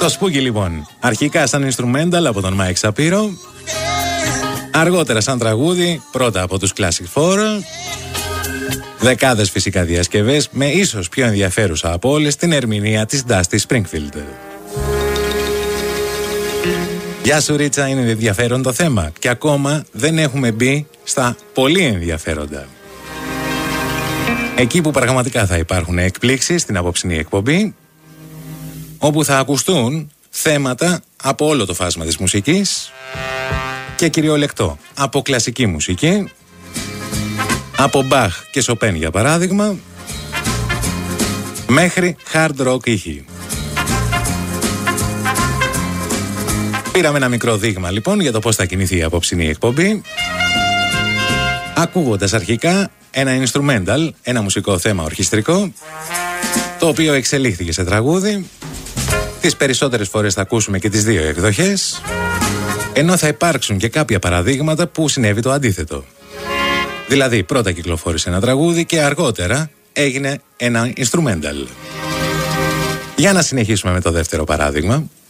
Το Spooky λοιπόν, αρχικά σαν instrumental από τον Mike Shapiro, αργότερα σαν τραγούδι, πρώτα από τους Classic Four, δεκάδες φυσικά διασκευές, με ίσως πιο ενδιαφέρουσα από όλες την ερμηνεία της Dusty Springfield. Γεια σου Ρίτσα, είναι ενδιαφέρον το θέμα και ακόμα δεν έχουμε μπει στα πολύ ενδιαφέροντα. Εκεί που πραγματικά θα υπάρχουν εκπλήξεις στην απόψινή εκπομπή, όπου θα ακουστούν θέματα από όλο το φάσμα της μουσικής και κυριολεκτό από κλασική μουσική, από Μπαχ και Σοπέν για παράδειγμα, μέχρι hard rock ήχη. Πήραμε ένα μικρό δείγμα λοιπόν για το πώς θα κινηθεί η απόψινή εκπομπή, ακούγοντας αρχικά ένα instrumental, ένα μουσικό θέμα ορχιστρικό, το οποίο εξελίχθηκε σε τραγούδι. Τις περισσότερες φορές θα ακούσουμε και τις δύο εκδοχές, ενώ θα υπάρξουν και κάποια παραδείγματα που συνέβη το αντίθετο. Δηλαδή πρώτα κυκλοφόρησε ένα τραγούδι και αργότερα έγινε ένα instrumental. Για να συνεχίσουμε με το δεύτερο παράδειγμα.